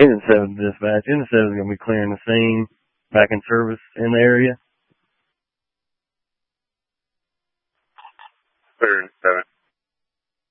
Engine 7 dispatch. Engine 7 is going to be clearing the scene, back in service in the area. Clearing 7.